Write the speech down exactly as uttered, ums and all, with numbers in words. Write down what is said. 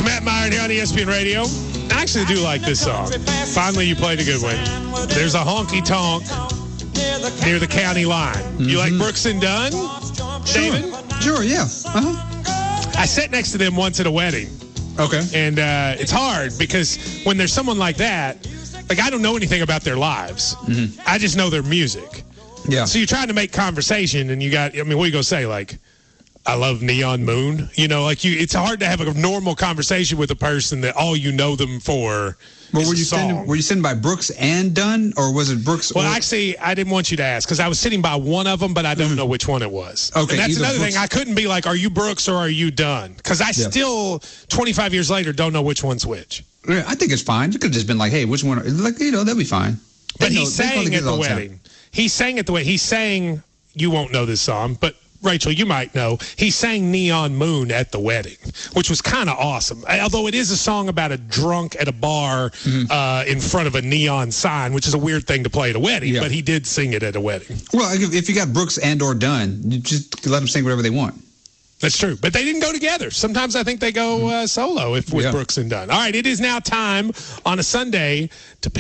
It's Matt Meyer here on E S P N Radio. I actually do like this song. Finally, you played a good one. There's a honky tonk near the county line. Mm-hmm. You like Brooks and Dunn, David? Sure, sure yeah. Uh-huh. I sat next to them once at a wedding. Okay. And uh, it's hard because when there's someone like that, like I don't know anything about their lives. Mm-hmm. I just know their music. Yeah. So you're trying to make conversation, and you got, I mean, what are you going to say? Like, I love Neon Moon. You know, like you, it's hard to have a normal conversation with a person that all you know them for well, is were a you song. sitting, were you sitting by Brooks and Dunn, or was it Brooks? Well, or- actually, I didn't want you to ask because I was sitting by one of them, but I don't mm-hmm. know which one it was. Okay. And that's another Brooks- thing. I couldn't be like, are you Brooks or are you Dunn? Because I yeah. still, twenty-five years later, don't know which one's which. Yeah, I think it's fine. You could have just been like, hey, which one? Like, you know, that'd be fine. But they he know, sang at the wedding. He sang at the wedding. He sang, you won't know this song, but Rachel, you might know, he sang Neon Moon at the wedding, which was kind of awesome. Although it is a song about a drunk at a bar mm-hmm. uh, in front of a neon sign, which is a weird thing to play at a wedding, yeah. but he did sing it at a wedding. Well, if you got Brooks and or Dunn, you just let them sing whatever they want. That's true. But they didn't go together. Sometimes I think they go uh, solo if with yeah. Brooks and Dunn. All right, it is now time on a Sunday to pick